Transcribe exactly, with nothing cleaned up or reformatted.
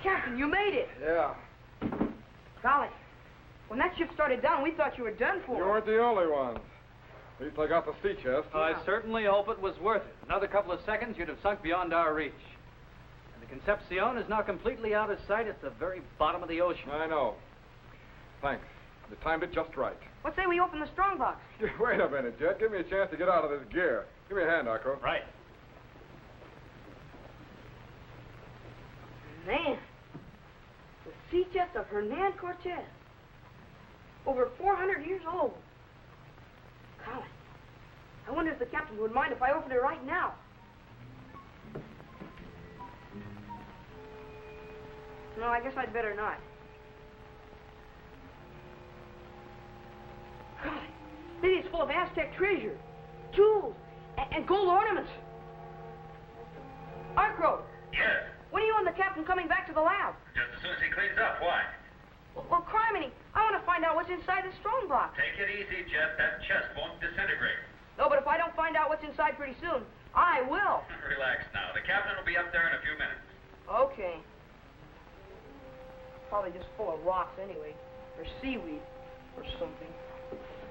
Captain, you made it. Yeah. Golly, when that ship started down, we thought you were done for. You weren't the only ones. At least I got the sea chest. I certainly hope it was worth it. Another couple of seconds, you'd have sunk beyond our reach. And the Concepcion is now completely out of sight at the very bottom of the ocean. I know. Thanks. You timed it just right. What say we open the strongbox? Wait a minute, Jet. Give me a chance to get out of this gear. Give me a hand, Arco. Right. Man, the sea chest of Hernan Cortez. Over four hundred years old. Golly, I wonder if the captain would mind if I opened it right now. No, I guess I'd better not. Golly, maybe it's full of Aztec treasure, jewels, and, and gold ornaments. Arcro! Yes? When are you and the captain coming back to the lab? Just as soon as he cleans up. Why? Well, well criminy, I want to find out what's inside the strongbox. Take it easy, Jet. That chest won't disintegrate. No, but if I don't find out what's inside pretty soon, I will. Relax now. The captain will be up there in a few minutes. Okay. Probably just full of rocks anyway, or seaweed, or something.